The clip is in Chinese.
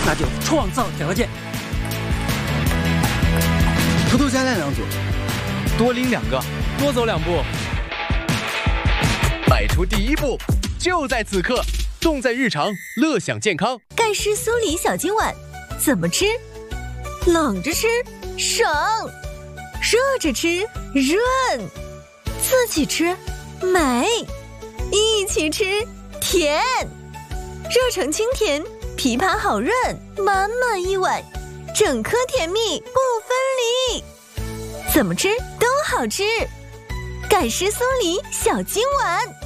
那就创造条件。 偷偷加练2组， 多拎2个，多走2步。迈出第一步，就在此刻，重在日常，乐享健康。 盖诗苏梨小金碗，怎么吃？冷着吃省，热着吃润，自己吃美，一起吃甜。热成清甜，枇杷好润，满满一碗，整颗甜蜜不分离。怎么吃都好吃，盖诗苏梨小金碗。